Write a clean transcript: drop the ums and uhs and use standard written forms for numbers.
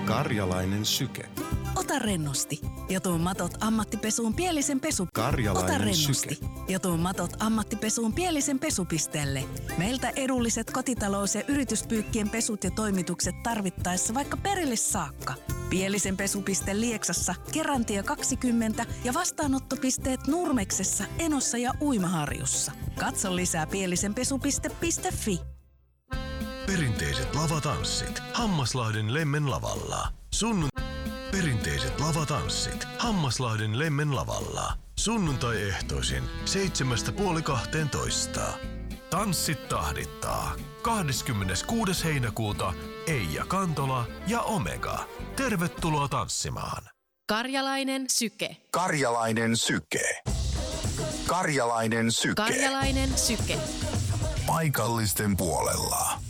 Karjalainen syke. Ota rennosti ja tuo matot ammattipesuun Pielisen pesu. Karjalainen Ota rennosti syke. ja tuo matot ammattipesuun Pielisen pesupisteelle. Meiltä edulliset kotitalous- ja yrityspyykkien pesut ja toimitukset tarvittaessa vaikka perille saakka. Pielisen pesupiste Lieksassa, Kerantie 20 ja vastaanottopisteet Nurmeksessa, Enossa ja Uimaharjussa. Katso lisää pielisenpesupiste.fi. Perinteiset lavatanssit Hammaslahden Lemmen lavalla. Perinteiset lavatanssit Hammaslahden Lemmen lavalla. Sunnuntai-ehtoisin 7.30–12. Tanssit tahdittaa. 26. heinäkuuta Eija Kantola ja Omega. Tervetuloa tanssimaan. Karjalainen syke. Karjalainen syke. Karjalainen syke. Karjalainen syke. Paikallisten puolella.